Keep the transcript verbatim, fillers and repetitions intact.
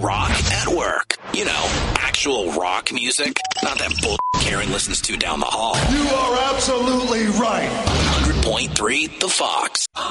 rock at work. You know, actual rock music, not that bull Karen listens to down the hall. You are absolutely right. one hundred point three The Fox.